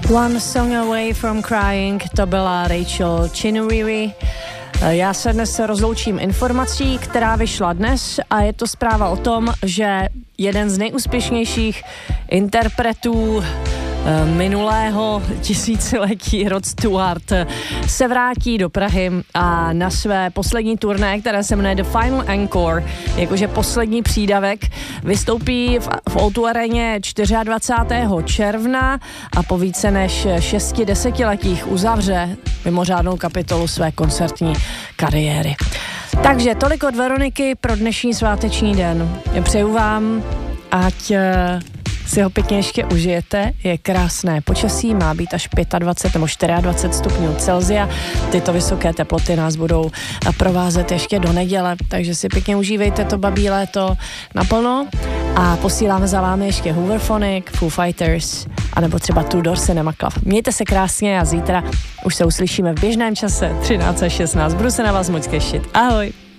One Song Away from Crying, to byla Rachel Chinuriri. Já se dnes rozloučím informací, která vyšla dnes, a je to zpráva o tom, že jeden z nejúspěšnějších interpretů minulého tisíciletí, Rod Stewart, se vrátí do Prahy a na své poslední turné, které se jmenuje The Final Encore, jakože poslední přídavek, vystoupí v O2 aréně 24. června a po více než 6 desetiletích uzavře mimořádnou kapitolu své koncertní kariéry. Takže tolik od Veroniky pro dnešní sváteční den. Přeju vám, ať si ho pěkně ještě užijete, je krásné počasí, má být až 25 nebo 24 stupňů Celsia, tyto vysoké teploty nás budou provázet ještě do neděle, takže si pěkně užívejte to babí léto naplno a posíláme za vámi ještě Hooverphonic, Foo Fighters anebo třeba Tudor Cinema Club. Mějte se krásně a zítra už se uslyšíme v běžném čase 13:16. Budu se na vás moc těšit. Ahoj!